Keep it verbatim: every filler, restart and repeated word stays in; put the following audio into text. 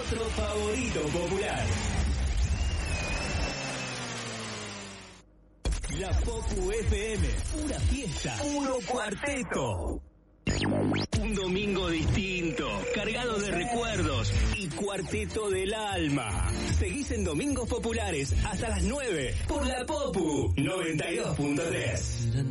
otro favorito popular. La Popu F M, pura fiesta, puro cuarteto. Un domingo distinto, cargado de recuerdos y cuarteto del alma. Seguís en Domingos Populares hasta las nueve por la Popu noventa y dos punto tres.